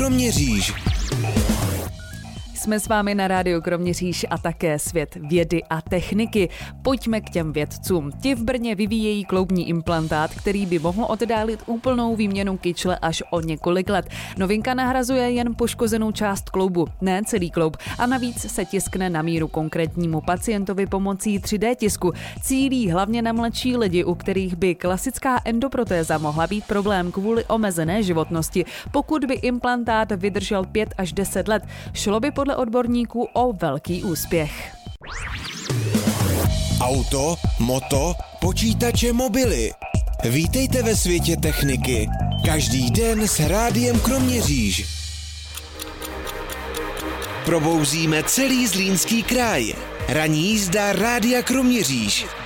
Kroměříž. Jsme s vámi na rádiu Kroměříž a také svět vědy a techniky. Pojďme k těm vědcům. Ti v Brně vyvíjejí kloubní implantát, který by mohl oddálit úplnou výměnu kyčle až o několik let. Novinka nahrazuje jen poškozenou část kloubu, ne celý kloub. A navíc se tiskne na míru konkrétnímu pacientovi pomocí 3D tisku. Cílí hlavně na mladší lidi, u kterých by klasická endoprotéza mohla být problém kvůli omezené životnosti. Pokud by implantát vydržel 5 až 10 let, šlo by podle odborníků o velký úspěch. Auto, moto, počítače, mobily. Vítejte ve světě techniky. Každý den s Rádiem Kroměříž. Probouzíme celý Zlínský kraj. Ranní jízda Rádia Kroměříž.